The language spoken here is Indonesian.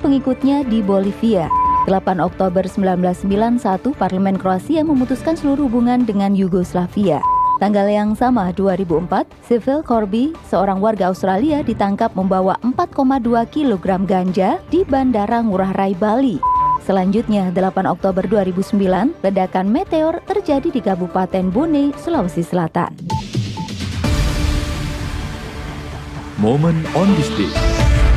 pengikutnya di Bolivia. 8 Oktober 1991, Parlemen Kroasia memutuskan seluruh hubungan dengan Yugoslavia. Tanggal yang sama, 2004, Cecil Corby, seorang warga Australia, ditangkap membawa 4,2 kg ganja di Bandara Ngurah Rai, Bali. Selanjutnya, 8 Oktober 2009, ledakan meteor terjadi di Kabupaten Bone, Sulawesi Selatan. Moment on this day.